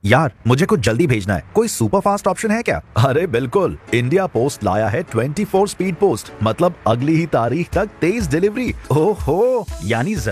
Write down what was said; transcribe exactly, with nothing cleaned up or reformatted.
यार मुझे कुछ जल्दी भेजना है, कोई सुपर फास्ट ऑप्शन है क्या? अरे बिल्कुल, इंडिया पोस्ट लाया है ट्वेंटी फोर स्पीड पोस्ट, मतलब अगली ही तारीख तक तेज डिलीवरी। ओहो, यानी